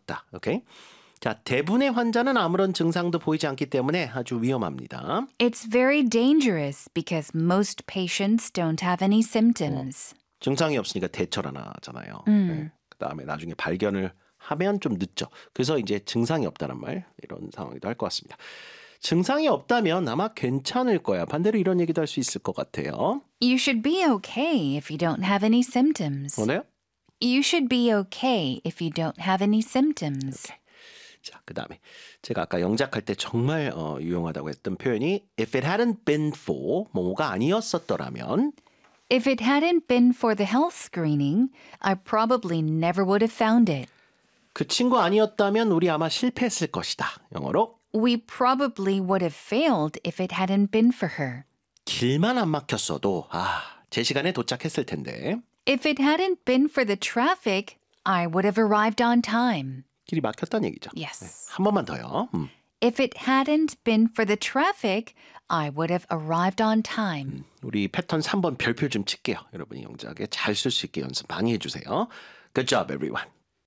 없다. 오케이? 자, 대부분의 환자는 아무런 증상도 보이지 않기 때문에 아주 위험합니다. It's very dangerous because most patients don't have any symptoms. 증상이 없으니까 대처를 안 하잖아요. 네. 그다음에 나중에 발견을 하면 좀 늦죠. 그래서 이제 증상이 없다는 말 이런 상황이도 할 것 같습니다. 증상이 없다면 아마 괜찮을 거야. 반대로 이런 얘기도 할 수 있을 것 같아요. You should be okay if you don't have any symptoms. 뭐네요? You should be okay if you don't have any symptoms. 오케이. 자, 그다음에 제가 아까 영작할 때 정말 유용하다고 했던 표현이 If it hadn't been for 뭐뭐가 아니었었더라면 If it hadn't been for the health screening, I probably never would have found it. 그 친구 아니었다면 우리 아마 실패했을 것이다. 영어로 We probably would have failed if it hadn't been for her. 길만 안 막혔어도 제 시간에 도착했을 텐데 If it hadn't been for the traffic, I would have arrived on time. 길이 막혔다는 얘기죠. Yes. 한 번만 더요. If it hadn't been for the traffic, I would have arrived on time. 우리 패턴 3번 별표 좀 칠게요. 여러분이 영작에 잘 쓸 수 있게 연습 많이 해주세요. Good job, everyone.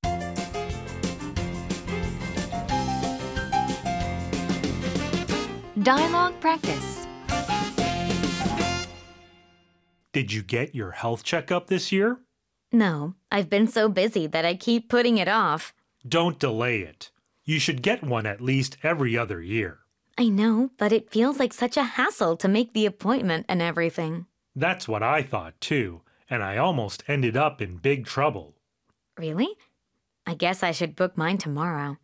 Dialogue practice. Did you get your health checkup this year? No, I've been so busy that I keep putting it off. Don't delay it. You should get one at least every other year. I know, but it feels like such a hassle to make the appointment and everything. That's what I thought too, and I almost ended up in big trouble. Really? I guess I should book mine tomorrow.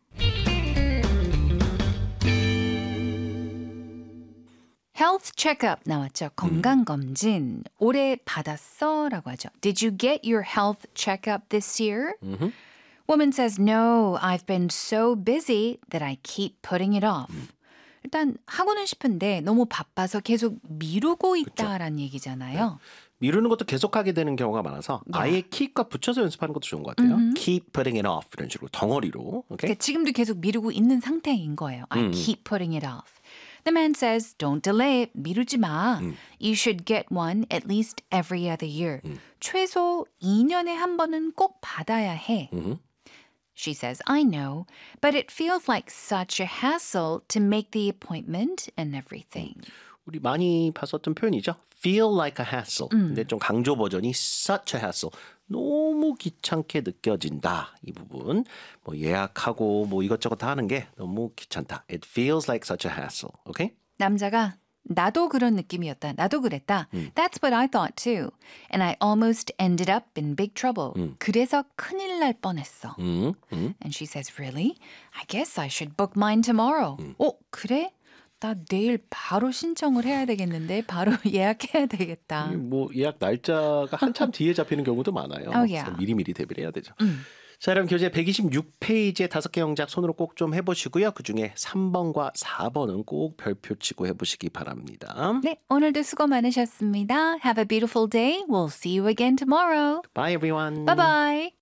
Health checkup 나왔죠. 건강검진. 올해 받았어? 라고 하죠. Did you get your health checkup this year? Woman says, no, I've been so busy that I keep putting it off. 일단 하고는 싶은데 너무 바빠서 계속 미루고 있다라는 얘기잖아요. 미루는 것도 계속하게 되는 경우가 많아서 아예 keep과 붙여서 연습하는 것도 좋은 것 같아요. Keep putting it off 이런 식으로 덩어리로. Okay? 그러니까 지금도 계속 미루고 있는 상태인 거예요. I keep putting it off. The man says, don't delay it. 미루지 마. You should get one at least every other year. 최소 2년에 한 번은 꼭 받아야 해. She says, I know, but it feels like such a hassle to make the appointment and everything. 우리 많이 봤었던 표현이죠. Feel like a hassle. 근데 좀 강조 버전이 such a hassle. 너무 귀찮게 느껴진다. 이 부분. 뭐 예약하고 뭐 이것저것 다 하는 게 너무 귀찮다. It feels like such a hassle. Okay? 남자가 나도 그런 느낌이었다. 나도 그랬다. That's what I thought too. And I almost ended up in big trouble. 그래서 큰일 날 뻔했어. And she says, really? I guess I should book mine tomorrow. 그래? 나 내일 바로 신청을 해야 되겠는데 바로 예약해야 되겠다. 뭐 예약 날짜가 한참 뒤에 잡히는 경우도 많아요. yeah. 미리미리 대비를 해야 되죠. 자, 그럼 교재 126페이지에 5개 영작 손으로 꼭 좀 해보시고요. 그중에 3번과 4번은 꼭 별표 치고 해보시기 바랍니다. 네, 오늘도 수고 많으셨습니다. Have a beautiful day. We'll see you again tomorrow. Bye everyone. Bye bye.